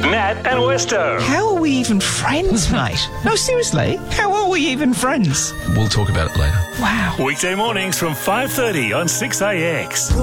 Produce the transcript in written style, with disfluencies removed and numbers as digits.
Nat and Westo. How are we even friends, mate? No, seriously, how are we even friends? We'll talk about it later. Wow. Weekday mornings from 5:30 on 6AX.